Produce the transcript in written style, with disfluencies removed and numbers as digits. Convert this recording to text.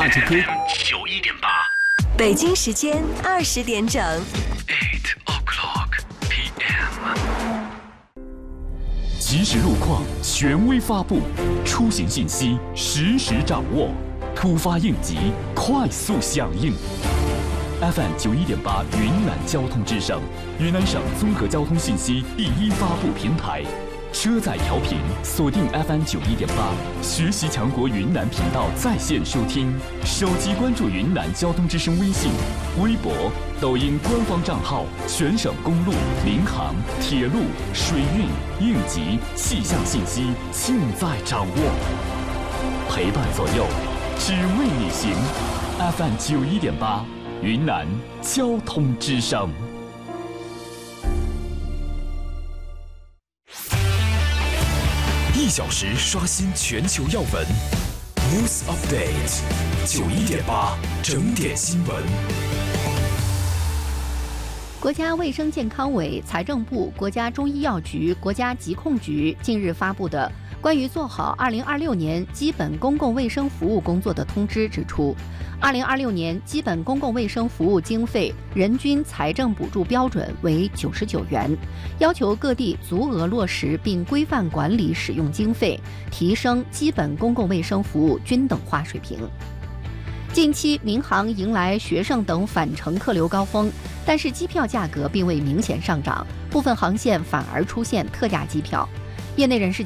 91.8， 北京时间20点整。 8 o'clock p.m. 即时路况权威发布，出行信息实时掌握，突发应急快速响应。FM 91.8云南交通之声，云南省综合交通信息第一发布平台。车载调频锁定 FM 91.8，学习强国云南频道在线收听，手机关注云南交通之声微信、微博、抖音官方账号，全省公路、民航、铁路、水运、应急、气象信息尽在掌握，陪伴左右，只为你行。FM 91.8，云南交通之声。 1小时刷新全球要闻 ，News Update 91.8整点新闻。 国家卫生健康委、财政部、国家中医药局、国家疾控局近日发布的关于做好2026年基本公共卫生服务工作的通知指出，2026年基本公共卫生服务经费人均财政补助标准为99元，要求各地足额落实并规范管理使用经费，提升基本公共卫生服务均等化水平。近期民航迎来学生等返程客流高峰，但是机票价格并未明显上涨，部分航线反而出现特价机票。业内人士